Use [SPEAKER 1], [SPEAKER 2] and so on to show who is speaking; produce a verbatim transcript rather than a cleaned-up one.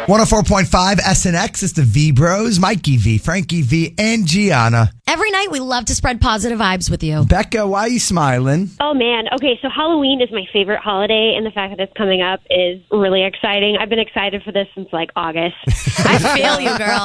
[SPEAKER 1] one oh four point five S N X is the V Bros, Mikey V, Frankie V, and Gianna.
[SPEAKER 2] Every night we love to spread positive vibes with you.
[SPEAKER 1] Becca, why are you smiling?
[SPEAKER 3] Oh, man. Okay, so Halloween is my favorite holiday, and the fact that it's coming up is really exciting. I've been excited for this since, like, August.
[SPEAKER 2] I feel you, girl.